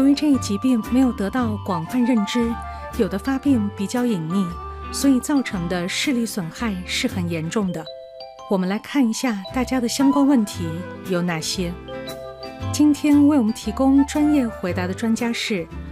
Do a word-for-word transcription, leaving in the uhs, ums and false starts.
为这一疾病没有得到广泛认知，有的发病比较隐匿，所以造成的视力损害是很严重的。我们来看一下大家的相关问题有哪些。今天为我们提供专业回答的专家是